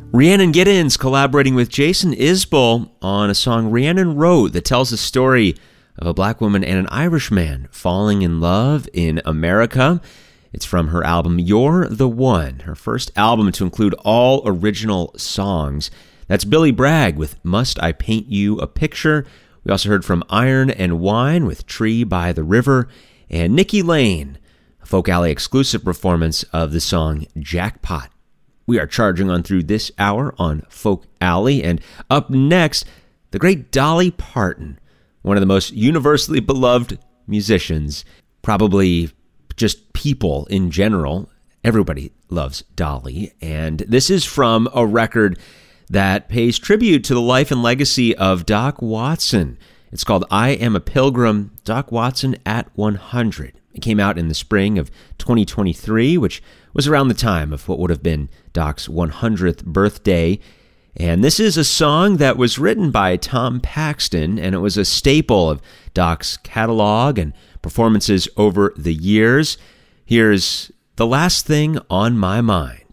Rhiannon Giddens collaborating with Jason Isbell on a song Rhiannon wrote that tells the story of a black woman and an Irish man falling in love in America. It's from her album You're the One, her first album to include all original songs. That's Billy Bragg with Must I Paint You a Picture. We also heard from Iron and Wine with Tree by the River, and Nikki Lane, a Folk Alley exclusive performance of the song Jackpot. We are charging on through this hour on Folk Alley, and up next, the great Dolly Parton, one of the most universally beloved musicians, probably just people in general. Everybody loves Dolly, and this is from a record that pays tribute to the life and legacy of Doc Watson. It's called I Am a Pilgrim, Doc Watson at 100. It came out in the spring of 2023, which was around the time of what would have been Doc's 100th birthday. And this is a song that was written by Tom Paxton, and it was a staple of Doc's catalog and performances over the years. Here's The Last Thing on My Mind.